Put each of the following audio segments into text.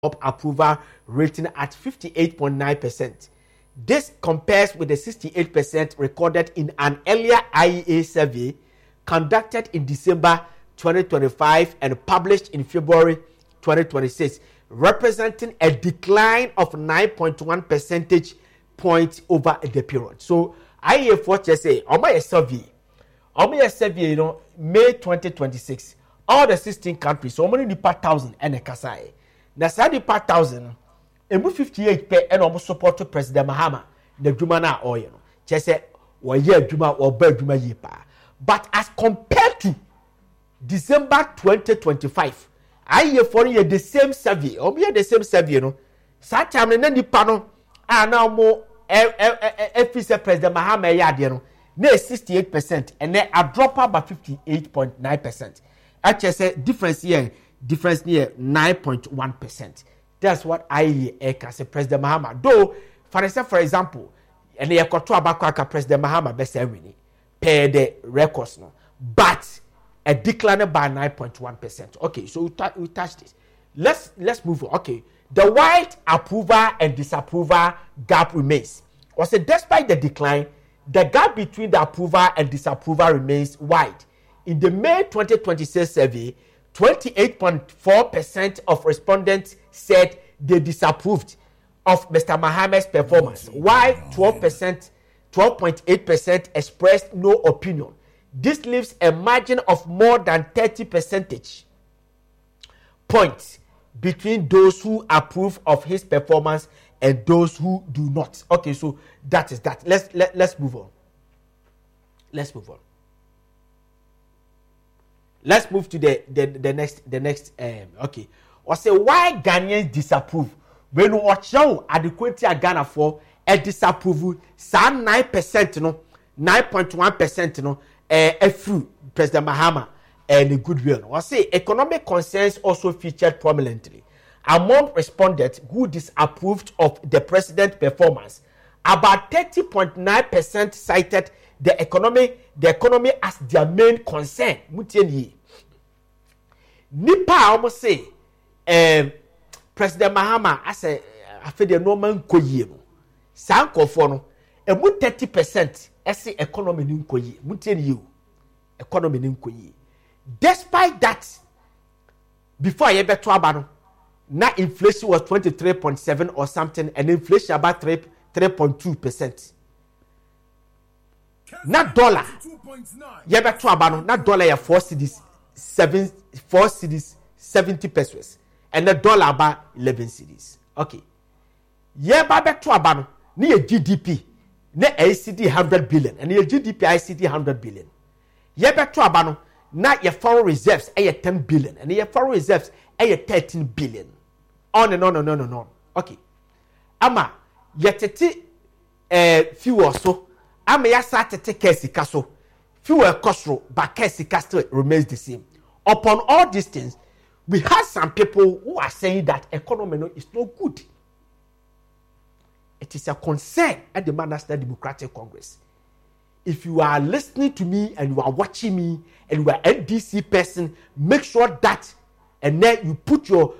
approval rating at 58.9%. This compares with the 68% recorded in an earlier IEA survey conducted in December 2025 and published in February 2026, representing a decline of 9.1 percentage points over the period. So IEA for just say, my survey, May 2026, all the 16 countries, so many per thousand and a kasai. Na sadi per thousand, emu 58 per and almost support to President Mahama, the Jumana oil. Just say, or year Juma or bird Juma yepa. But as compared to December 2025, I hear for you the same survey, or be the same survey, Such time and then the panel are now more President Mahama Yadiano, near 68%, and then a drop by 58.9%. Actually, say difference here 9.1%. That's what I hear as President Mahama. Though, for example, and they got to about President Mahama best winning per the records no, but a decline by 9.1%. Okay, so we touched this. Let's move on. Okay, the wide approval and disapproval gap remains. Also, despite the decline, the gap between the approval and disapproval remains wide. In the May 2026 survey, 28.4% of respondents said they disapproved of Mr. Mahama's performance, while 12.8% expressed no opinion. This leaves a margin of more than 30 percentage points between those who approve of his performance and those who do not. Okay, so that is that. Let's move on. Let's move to the next. Okay. Or say why Ghanaians disapprove when watch now adequate Ghana for a disapproval. Some 9% no, 9.1% no. Through President Mahama and the goodwill. Or say economic concerns also featured prominently among respondents who disapproved of the president's performance. About 30.9% cited the economy as their main concern. Nipa almost say President Mahama as a the Norman Koye. Sanko for no, 30% as the economy in Koye. Economy in Koye. Despite that, before I ever to abano, now inflation was 23.7 or something, and inflation about 3.2%. Not dollar. Yebe to abano, not dollar ya 4 cedis 70 pesos, and the dollar about 11 cedis. Okay. Yeba back to abano, near GDP, near ICD 100 billion, and near GDP ICD 100 billion. Yeba to abano, not your foreign reserves, 10 billion, and your foreign reserves, 13 billion. On and on and on and on. Okay. Ama, yetete fuel so, ama yasa tete kesi kaso, fuel cost but kesi kaso remains the same. Upon all these things, we have some people who are saying that economy is not good. It is a concern at the National Democratic Congress. If you are listening to me and you are watching me and you are an NDC person, make sure that and then you put your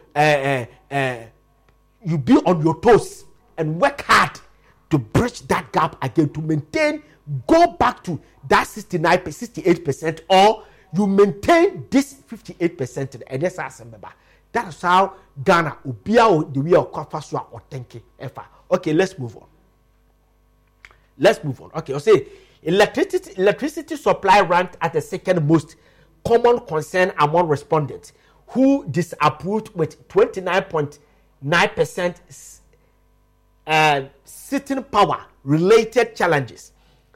you be on your toes and work hard to bridge that gap again, to maintain, go back to that 68%, or you maintain this 58%. And that's us, remember. That's how Ghana will be out the way of Kafasua or Tenke Efa. Okay, let's move on. Okay, I'll say electricity supply ranked at the second most common concern among respondents, who disapproved with 29.9% cited power-related challenges.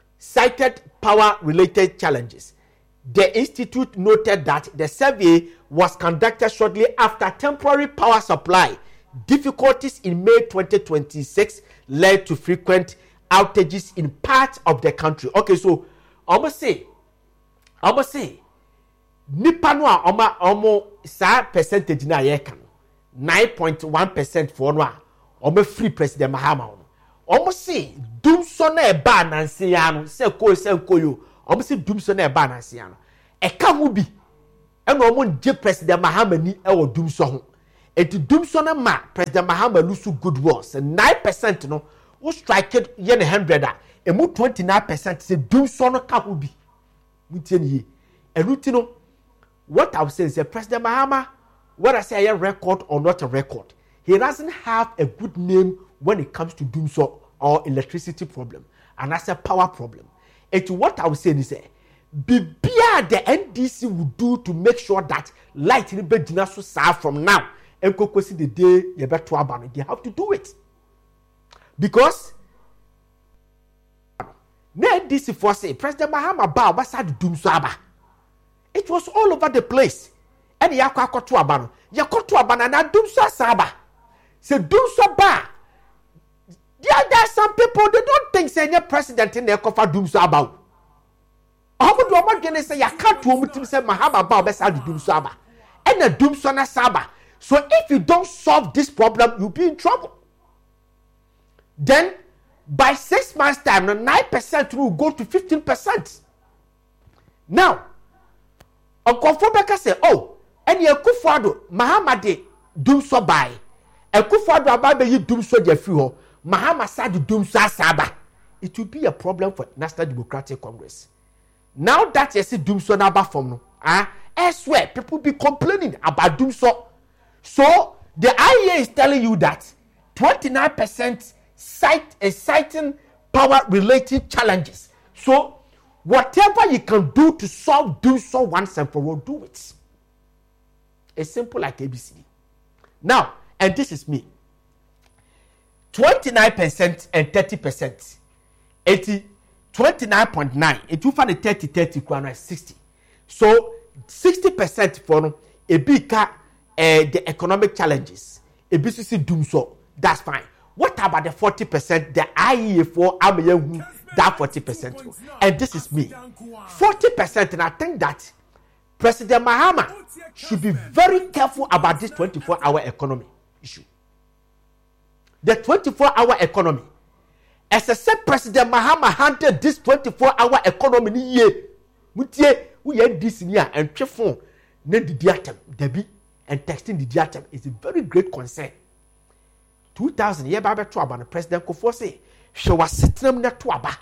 The institute noted that the survey was conducted shortly after temporary power supply difficulties in May 2026 led to frequent outages in parts of the country. Okay, so almost say nipa no a omo sa percentage na ye kan 9.1% for no a omo free President Mahama no omo say dum so na e ba nanse ya no se koyo omo say dum so na e ba nanse ya no e ka ho bi e no omo nje President Mahama ni e wo dum so ho It doom so na President Mahama lose good words. 9% no, who strike it yen 100 e mu 29% say doom so no ka bi. Mutie ni. Erutino, what I would say is that President Mahama, whether I say a record or not a record, he doesn't have a good name when it comes to doom so or electricity problem, and that's a power problem. And what I would say is Bibia the NDC would do to make sure that light in the bedina so serve from now and see the day you better to they have to do it. Because now NDC for say President Mahama ba wasad doom so aba. It was all over the place. And yakwa to abano. Yakoto abana na doom so saba. Say doom so ba. There are some people they don't think say any president in their cover doom so about. How would you imagine say you can't to say Mahama ba best doom so aba. And the doom so na saba. So if you don't solve this problem, you'll be in trouble. Then by 6 months time, 9% will go to 15%. Now, Uncle Fobeka say, oh, and you Kufuado, Mahama de doom so by. A Kufuado about you doom so jefu. Mahama said doom so saba. It will be a problem for National Democratic Congress. Now that you see doom so naba from elsewhere, people be complaining about doom so. So the IEA is telling you that 29% citing power-related challenges. So whatever you can do to solve doom so once and for all, do it. It's simple like ABC. Now, and this is me. 29% and 30%. 29.9. It will find a 30, 60. So 60% for a big the economic challenges. A BCC doom so. That's fine. What about the 40%? The IEA for that 40%. And this is me. 40%, and I think that President Mahama should be very careful about this 24-hour economy issue. The 24-hour economy. As I said, President Mahama handled this 24-hour economy in a year. We had this year and phone, then the diatem, Debbie, and texting the diatem is a very great concern. 2000 year babe to aba, President Kufuor say, she was sitting na to aba.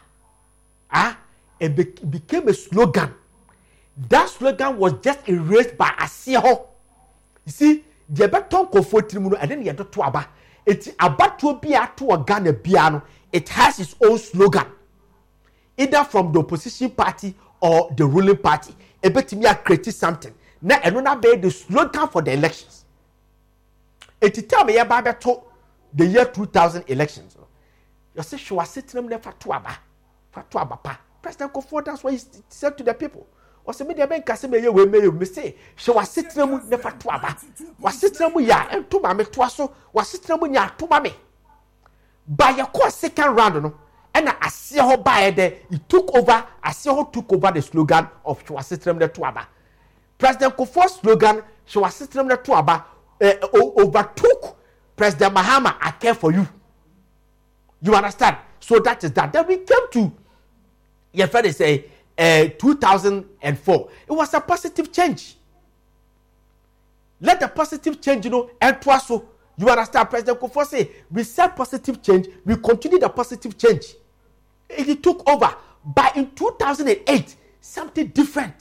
It became a slogan. That slogan was just erased by Asieho. You see, the beton Kufuor trimuno and then you to aba. It's about to be a to a Ghana piano. It has its own slogan, either from the opposition party or the ruling party. A bit me a create something. Now, and not be the slogan for the elections. It tell me about the year 2000 elections. You say she was sitting there for tuaba pa. President Kufuor, that's what he said to the people. Was a media bank say me say she was sitting there for tuaba. Was sitting ya and to mame twaso was sitting ya to mame. By your course second round no, and Asieho by there he took over. Asieho took over the slogan of she was sitting there tuaba. President Kufuor's slogan she was sitting there tuaba overtook President Mahama, I care for you. You understand? So that is that. Then we came to, your friend say, 2004. It was a positive change. Let the positive change, and twice so. You understand? President Kufuor say, we said positive change, we continue the positive change. It took over. But in 2008, something different.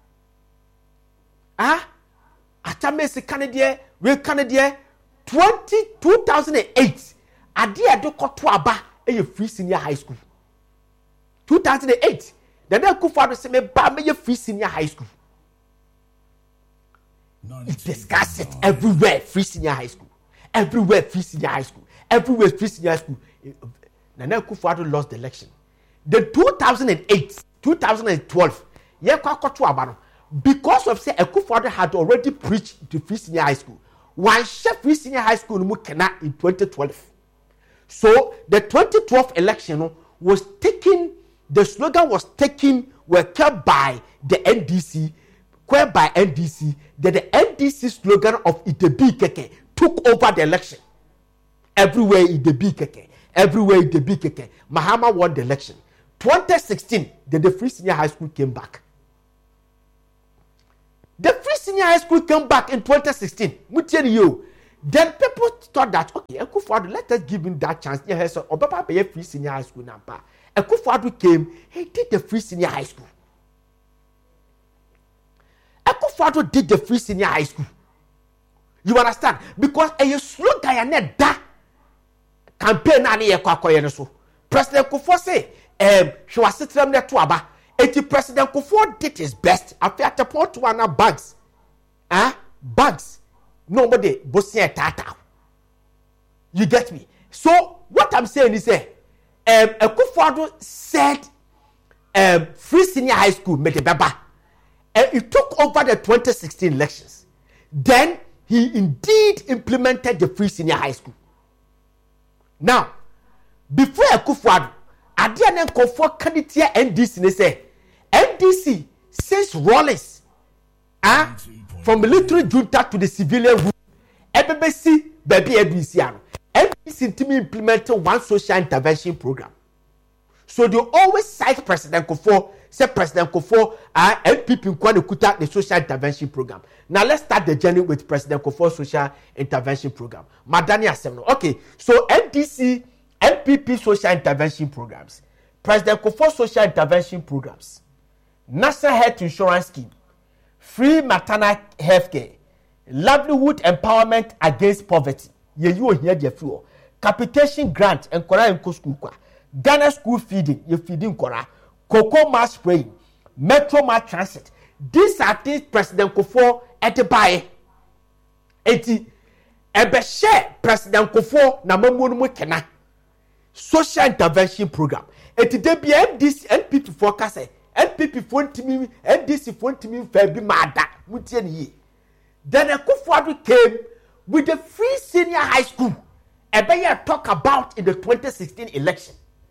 Atamesi Canadian, we Canadian. 2008, Adia do Kotuaba a free senior high school. 2008, the next Kufuor say me ba me free senior high school. It discuss it everywhere, free senior high school. Everywhere, free senior high school. Everywhere, free senior high school. The next Kufuor lost the election. The 2008, 2012, yeah, Kotuaba because of say Kufuor had already preached to free senior high school. One chef free senior high school in 2012. So the 2012 election was taken, the slogan was taken, were kept by the NDC, that the NDC slogan of Itebi Keke took over the election. Everywhere Itebi Keke. Mahama won the election. 2016, then the free senior high school came back. The free senior high school came back in 2016. Then people thought that, okay, Akufo-Addo, let us give him that chance. Yeah, so Obaba be a free senior high school number. Akufo-Addo came, he did the free senior high school. Akufo-Addo did the free senior high school. You understand? Because a slogan and that campaign na ye kwakoye so. President Akufo say, she was sitting there to aba. President Akufo did his best. After at the point to one bags. Bags. Nobody bossy tata. You get me? So what I'm saying is Akufo-Addo said free senior high school made a baba. And he took over the 2016 elections. Then he indeed implemented the free senior high school. Now, before Akufo-Addo, Adiane Nkofo candidate NDC ne say NDC since Rawlings from military junta to the civilian rule, everybody baby NDC NDC implemented one social intervention program. So they always cite President Akufo, say President Akufo NPP Nkwane Kuta the social intervention program. Now let's start the journey with President Akufo social intervention program. Madani Asemno. Okay, so NDC NPP social intervention programs, President Akufo social intervention programs, National Health Insurance Scheme, free maternal health care, livelihood empowerment against poverty. You hear the floor. Capitation grant and Kora and school. Ghana school feeding, you feeding Kora, cocoa mass spraying, metro mass transit. These are things President Akufo at the buy. Ebe share President Akufo na mamu kena social intervention program. Eti de bi NDC NPP forecast NPP fontimi NDC fontimi fa bi mada mutie ni. Then Akufo-Addo came with the free senior high school. Ebe ya talk about in the 2016 election.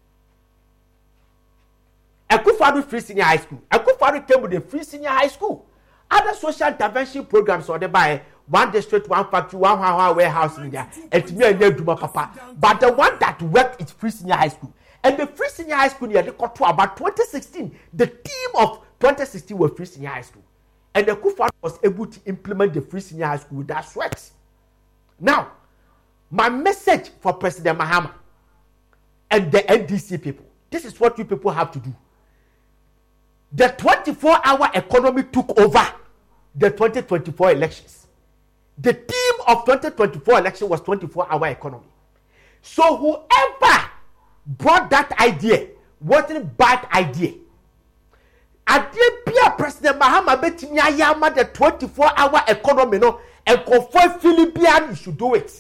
Akufo-Addo free senior high school. Akufo-Addo came with the free senior high school. Other social intervention programs or they buy one district, one factory, one warehouse in there. And to me, papa. But the one that worked is free senior high school. And the free senior high school, they got to about 2016. The team of 2016 was free senior high school. And the Akufo-Addo was able to implement the free senior high school without sweat. Now, my message for President Mahama and the NDC people, this is what you people have to do. The 24-hour economy took over the 2024 elections. The theme of 2024 election was 24-hour economy. So whoever brought that idea wasn't a bad idea. Idea President Mahama betimi ayama the 24-hour economy no and confirm Philippine you should do it.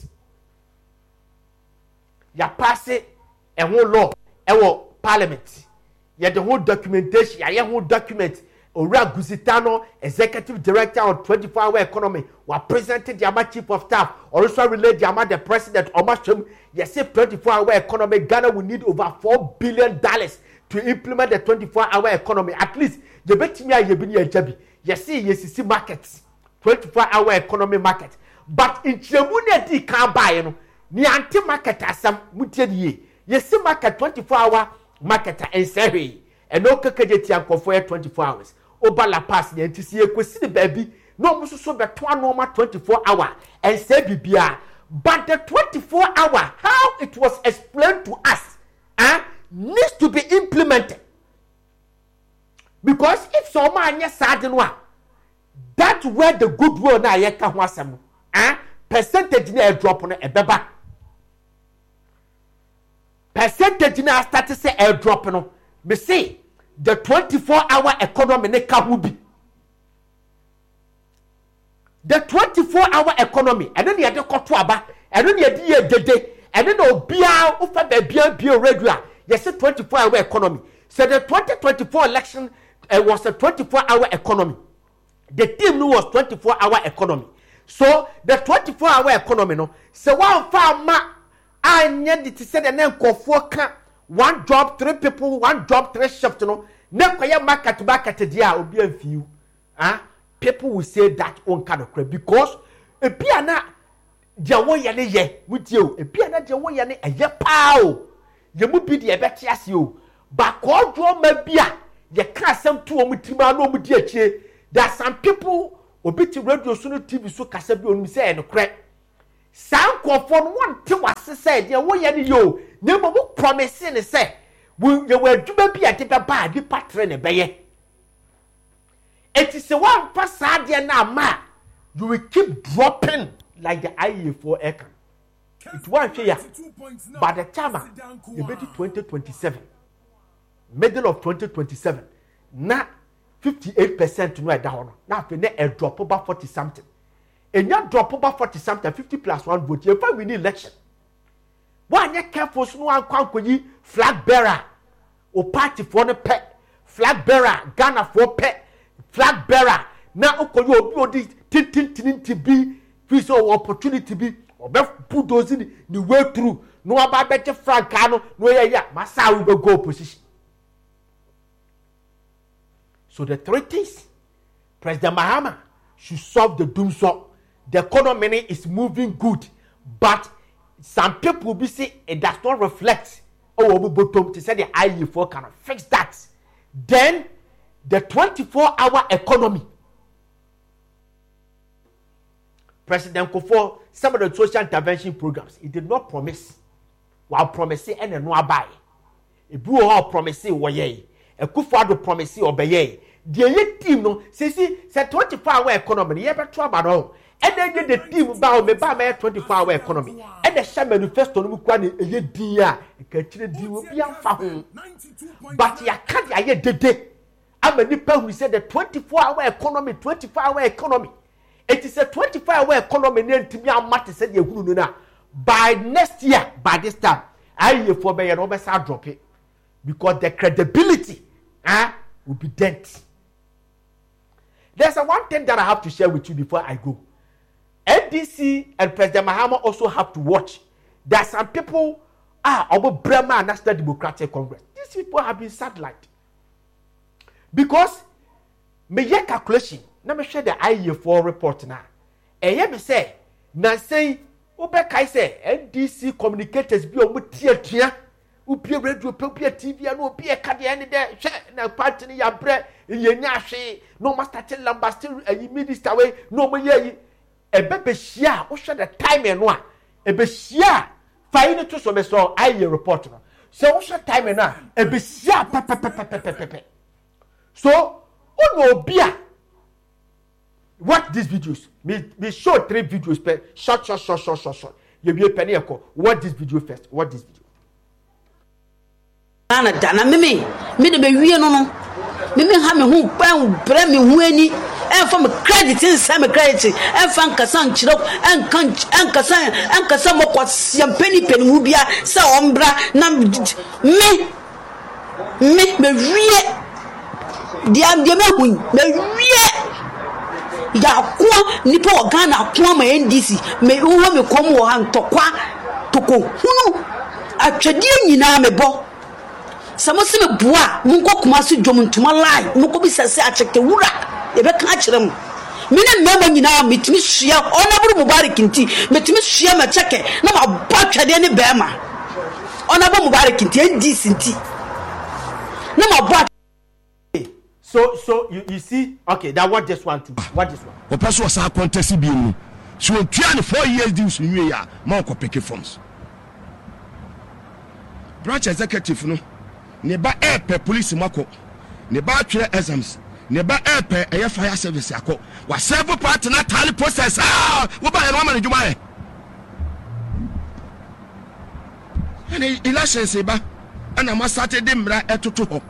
Ya pass it a whole law, a parliament. Ya the whole documentation, ya whole document. Ora Gusitano, executive director of 24-hour economy, was presented the chief of staff, also relayed the president, Omashum, yes, 24-hour economy, Ghana will need over $4 billion to implement the 24-hour economy. At least, you bet me, you be a jabi. Yes, see markets, 24-hour economy market. But in Chemuneti can't buy, you know, ni anti-market as some mutiye. Yes, see market 24-hour market and say, and no kakajeti for 24 hours. Oba la pass the NTC kwesi baby no muso so beto normal 24-hour and say bibia, but the 24-hour how it was explained to us needs to be implemented, because if someone yes sadinwa that's where the goodwill na yeka ho asem percentage na drop on a beba percentage na start to say drop no me say the 24-hour economy ne ka ho bi. The 24-hour economy and then you had to aba and then you had dede and then obia ufa bia regular. Yes, 24-hour economy. So the 2024 election was a 24-hour economy. The team was 24-hour economy. So the 24-hour economy no so one farmer I need to say the name Kofoka. One job, 3 people, one job, 3 shifts, you know. Never market to market a dear will be a few. People will say that on kind of crap because a piano, Jawayane ye with you, a piano Jawayane a ye pow. You would be the better as you. But call draw my beer, you can't send to Mutima no Mutia. There are some people will be to radio soon TV so Casabi on me say and crack. Sanko for one to was said, you way any yo, never promise in a say. You were to be at the bad, the patron a bay. It is the one passadia now, ma. You will keep dropping like the IE4 Econ. It won't here. By the time you bet 2027, middle of 2027, now 58% to know down. Now, if a drop about 40 something. And you drop about 40 something, 50 plus 1 vote. You find we need election. Why you careful? No one can flag bearer or party for the pet, flag bearer, Ghana for pet, flag bearer. Now, you this tin to be, free opportunity be, or put those in the way through. No about better flag cano, no, yeah, Massa will go position. So the three things, President Mahama should solve the doom so. The economy is moving good, but some people will be saying it does not reflect. Oh, bottom to say the IE4 cannot fix that. Then the 24-hour economy. President Kufuor, some of the social intervention programs, he did not promise. While promising and no buy. A blue hall promising way. A Kufuor promising obey. The team no say 24-hour economy. You ever try about all. And then the team bow me by my 24-hour economy. And the share manifesto no kwani eye dia e ka kire di wo bia fa ho. But ya can't aye dede. Am nipa who said the 24-hour economy. It is a 24-hour economy na ntimi amate said ye hunu no na. By next year, by this time, aye for be no be sa drop it. Because the credibility will be dent. There's one thing that I have to share with you before I go. NDC and President Mahama also have to watch. There are some people, about Burma National Democratic Congress. These people have been sidelined. Because, me calculation, let me share the IE4 report now. And let me say, now say, Obekai say, NDC communicators be on tia. Upi radio, upi TV, and upi a cadi any day. Na party ni ya bread, ye nyashi. No master tell lamba still a minister away. No me ye. A bebe shia. O share the time and one. A be shia. Fine to some so I report. So o share time and one. A be shia. Pepe. So no beer. Watch these videos. Me show 3 videos. Short. You be a penny echo. Watch this video first. Watch this video. Ana dana me de be wie no ha me hu ban bra me hu ani en fa me credit inside me credit en fa nkasa nchiro en kasa mo kwasiam penny hu bia se ombra na me wie dia me hu me wie ya kwa nipa o Ghana kwa ma NDC me hu me kom wo ha ntokwa toko hunu atwade nyina me bo Samasi me bua munko kumasu dwom ntuma lai munko bi sese acheke wura e be ka kirem me na mmema nyina metimi hia onaburu Mubarak nti metimi hia ma cheke na ma ba twade ne bema onaburu Mubarak nti NDC nti na ma ba. So you see, okay, that what just want to what this one. O person was a contest bi mu so 4 years deals nwe ya ma ko pick forms branch executive no ne ba airport police mako ne ba twere exams ne ba airport air fire service akọ wa serve part na tally process wo ba no ma ne djuma e ene election se ba ana ma Saturday mra etoto ho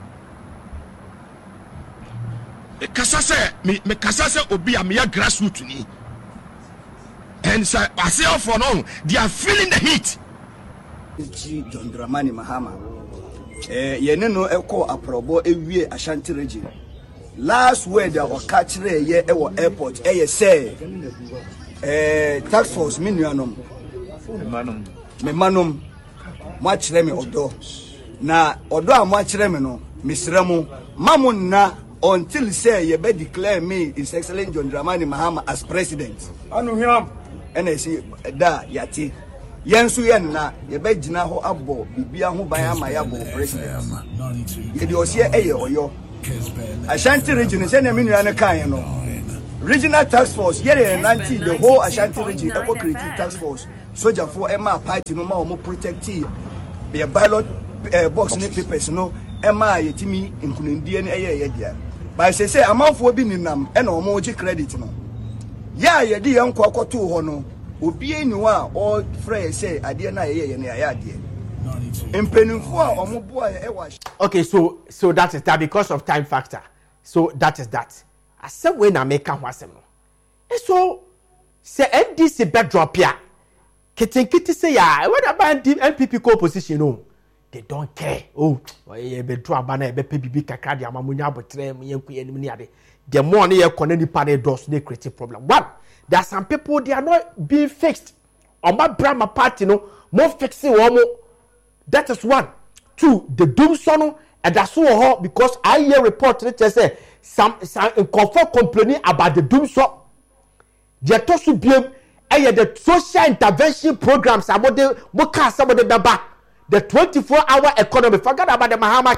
me kasa se obi am ya grassroots ni and so I say for no they are feeling the heat. John Dramani Mahama ye ne no eko aprobo ewie Ashanti region last word that o catch re ye e wo airport ye say tax force minuanom me manum mo akire me odo na odo a mo akire me no misremu mamun na until say ye be declare me His Excellency John Dramani Mahama as president anu hiam ene si da yati yensu yen na ye be gina ho abo bibia ho ban ama ya bo president ye de osie eye oyo Ashanti region se na menua ne kan no regional task force here 19 the whole Ashanti region ever created task force soldier for Emma party no more protect the ballot box ne papers no Emma yetimi nkunindie ne eye dia by say amount bi ninam e na omo gi credit no ya ye di yanko akoto ho no obi enu a all frey say ade na ye ne ya ade empenufo a omo boa e wa. Okay, so that is that because of time factor. So that is that. I said when I make a wasem no. So say NDC backdrop ya. Kitty say ya what about NPP co-opposition no. They don't care. Oh, ye be draw bana be PBB kakra dia mamunya abotre yenku yenim ni ade. The more ne ye kone ni pane dos ne create problem. One, there are some people they are not being fixed. Oma Brahma party no more fixing womo. That is one. Two, the doom sono and that's so because I hear report that say some comfort complaining about the doom so. They to su blame the social intervention programs about the moka some of the baba. The 24-hour economy. Forget about the Mahama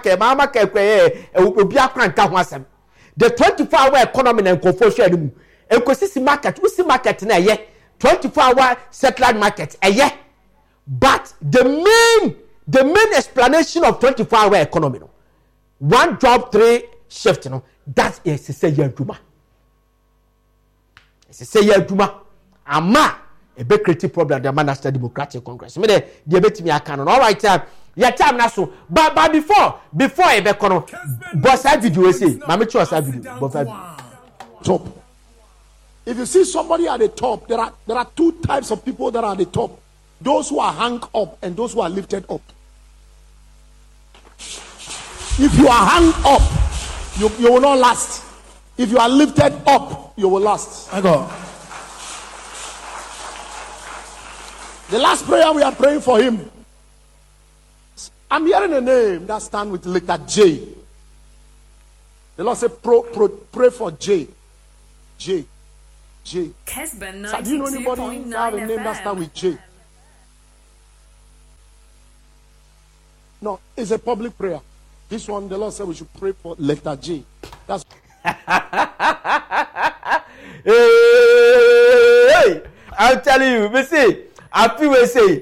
the 24-hour economy and comfort and ecosystem market. We see market na ye 24-hour satellite market but the main explanation of 24-hour economy no. One job, 3 shift no. That is to say Duma. It's to say Duma. Ama a big creative problem the Manchester Democratic Congress. Me the bet me canon. All right, your time na so. But before a bekono boss I video say. Mama choose I video. Top. If you see somebody at the top, there are 2 types of people that are at the top. Those who are hung up and those who are lifted up. If you are hung up, you will not last. If you are lifted up, you will last. I go. The last prayer we are praying for him. I'm hearing a name that stands with letter J. The Lord said, pray for J. J. So, do you know anybody that have a name that stands with J? No, it's a public prayer. This one, the Lord said we should pray for letter J. That's. Hey, I'm telling you, we say, I feel we say,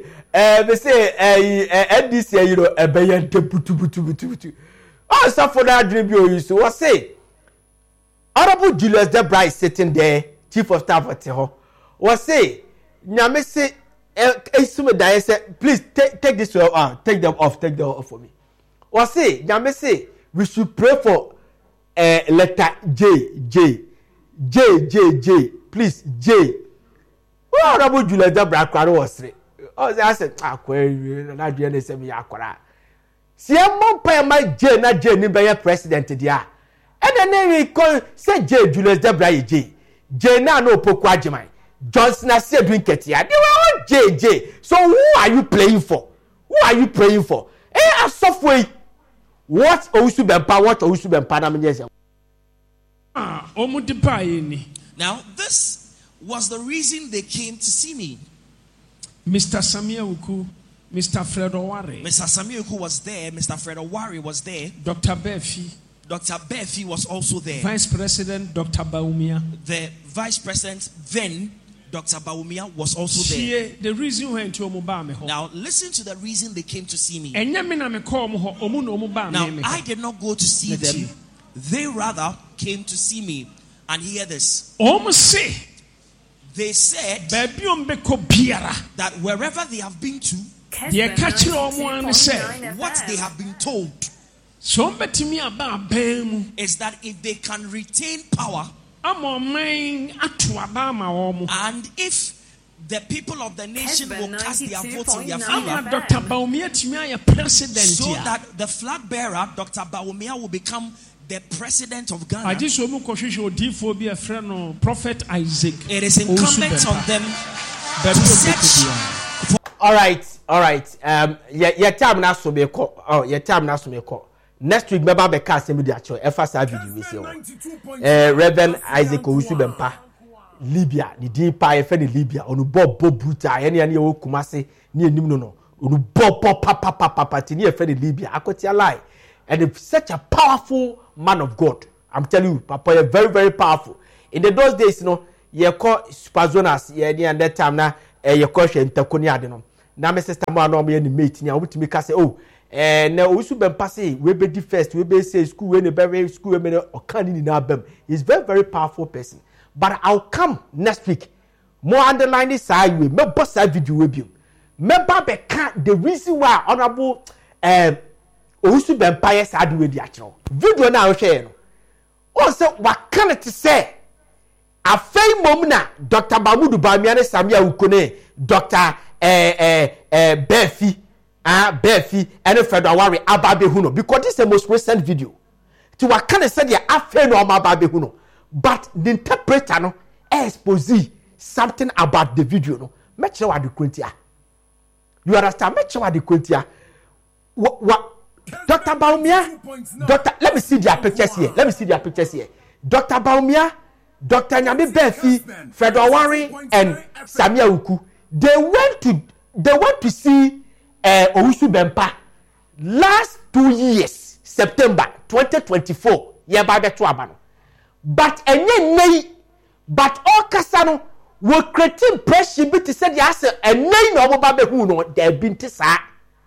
NDC, you know, a bayan butu. Oh, so for that dream you so what say? Honorable Julius Debra is sitting there, Chief of Staff at Teho. What say? Nyame say, please take this take them off for me. What say? Nyame say we should pray for letter J. Please J. What about Julius Debra Kwaro was say? Oh, I said, na dwe say me akwara. Si amon pa ma J na J ni be president dia. And then we call say J Julius Debra J. J na no poku agyeman. Johnson has said doing Ketia. They were all JJ. So who are you playing for? Who are you praying for? A software. What Owusu Bempa? What Owusu Bempa? Now this was the reason they came to see me. Mr. Samuel Uku, Mr. Fred Owari. Mr. Samuel Uku was there. Mr. Fred Owari was there. Dr. Befi. Dr. Befi was also there. Vice President Dr. Baumia. The Vice President then, Dr. Baumia, was also there. The reason why now listen to the reason they came to see me. Now I did not go to see them. They rather came to see me. And hear this. They said that wherever they have been to, what they have been told is that if they can retain power, and if the people of the nation will cast their votes in their favor, so that the flag bearer, Dr. Baumia, will become the president of Ghana. Prophet Isaac. It is incumbent on them to search. All right. Your time now so be call. Oh, your time now so be call. Next week, Baba be cast me the actual. First video we see. Reverend Isaac Owusu Bempa, Libya. The deep pie in Libya. Onu bob bruta. Any o Kumasi ni enim no. Onu bob papa. Tini in Libya. Akoti lie. And it's such a powerful man of God. I'm telling you, Papa, you're very, very powerful. in those days no ye call superzonas ye ni and that time na ye call hwe ntakoni ade no na me sister mo na me ni mate ni awutimi ka say oh na osu bem passe we be di first we be say school we ne be school we me okan ni na bam. He's very powerful person, but I'll come next week more underline this side we me boss that video we bi me ba be ka the reason why honorable osu bem paye side we di akiro video na hwe no o say wakan to say afei mom na Dr. Mahmoud Bawumia ne Samia Ukone Dr. Befi and Federal Wari Ababe Huno, because this is the most recent video. To what can I say the affair no Ababe Huno, but the interpreter no expose something about the video no. Make sure what the quintia. You understand? Make sure what the quintia. What Dr. Bawumia, let me see their pictures here. Dr. Bawumia, Dr. Nyame Befi, Federal Wari, and Samia Uku. They went to see Owusu Bempah last 2 years, September 2024. Yeba beto abano. But enye nei, but all kasano will create pressure to say the answer and nei no oba be hu no there been tisa.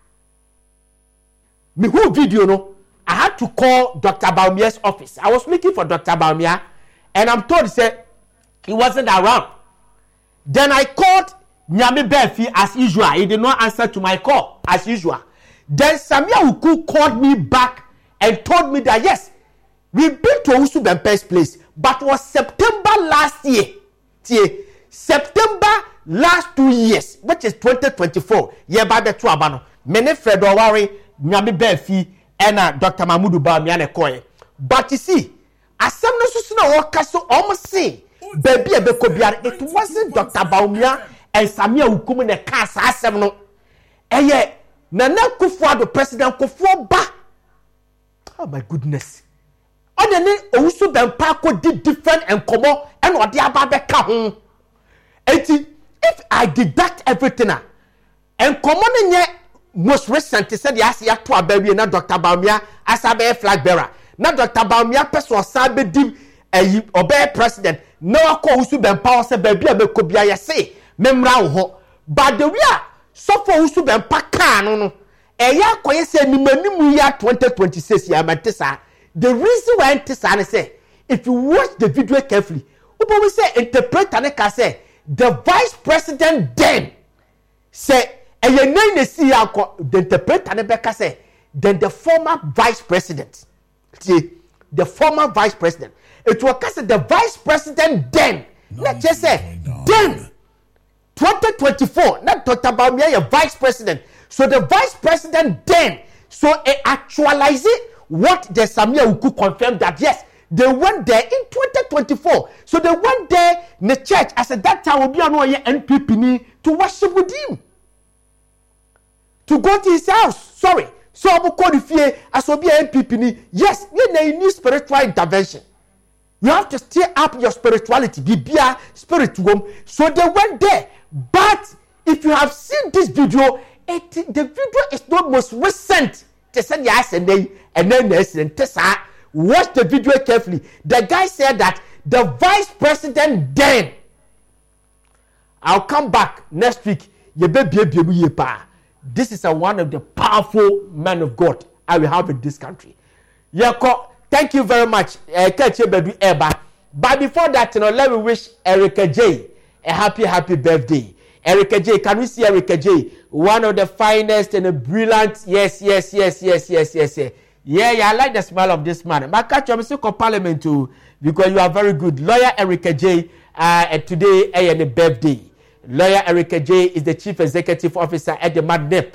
Me who video no, I had to call Dr. Bawumia's office. I was looking for Dr. Bawumia and I'm told he wasn't around. Then I called Nyame Befi as usual. He did not answer to my call as usual. Then Samia Uku called me back and told me that yes, we've been to Owusu Bempah's place, but was September last year. September last 2 years, which is 2024. Yeba beto abano. Mene Federal Wari, Nyame Befi, and Dr. Mahmoud Bawumia ne koye. But you see, asem no susu na wakaso almost say, baby ebekobiar, it wasn't Dr. Bawumia and Samia Uku ne kasa asem no. Eye Nana Akufo-Addo President Akufo-Ba. Oh my goodness. Onene Owusu Bempah ko did different and komo and odi aba ka ho. Eti if I deduct everything and komo ne most recent said yes ya to abawie na Dr. Bawumia asabe flag bearer. Na Dr. Bawumia person sabe dim obey president. No akọ Owusu Bempah se baby abekobia yese memra wo ho. But the we are so for Owusu Bempah kan no eya koye se nimanimu ya 2026 ya matesa. The reason why Antisa say, if you watch the video carefully, we say interpreter ne ka say the vice president then say the interpreter ne beka say then the former vice president. See, the former vice president. It was say the vice president then. Let's just say then 2024. Not Dr. Bawumia vice president. So the vice president then so actualize it. What the Samia Uku confirmed that yes, they went there in 2024. So they went there in the church as at that time will be on NPP to worship with him. To go to his house. Sorry. So I will call the fear as will be NPP. Yes, you need spiritual intervention. You have to stir up your spirituality. Be a spiritual. So they went there. But if you have seen this video, the video is not most recent. Said yes and then yes and Tessa watch the video carefully. The guy said that the vice president then I'll come back next week. This is one of the powerful men of God I will have in this country. Thank you very much. But before that, let me wish Erica J a happy birthday. Erica J, can we see Erica J? One of the finest and a brilliant. Yes. Yeah, I like the smile of this man. But catch your music parliament too, because you are very good. Lawyer Erica J, today a birthday. Lawyer Erica J is the chief executive officer at the MADNEP.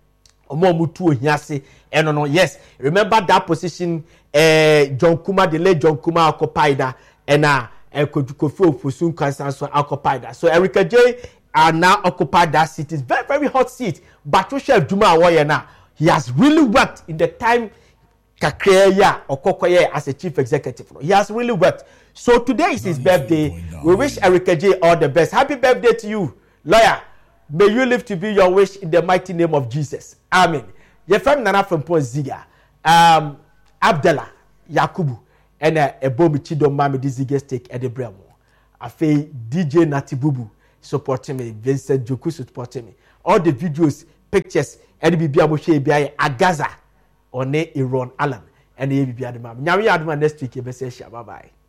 Yes, remember that position John Kuma, the late John Kuma occupied that, and Kofi Ofosun Kansan occupied that. So Erica J are now occupied that seat. It's very, very hot seat. But he has really worked in the time Kakreya or Kokoye as a chief executive. He has really worked. So today is his birthday. We wish Erica J all the best. Happy birthday to you, lawyer. May you live to be your wish in the mighty name of Jesus. Amen. Your friend Nana from Ziga, Abdallah, Yakubu, and a Bomi Chido Mami Ziga steak at the Bremo. afei DJ Nati Bubu supporting me, Vincent Joku supporting me. All the videos, pictures, and be able to share Agaza or Aaron Allen and the Nyami Adama next week. Bye bye.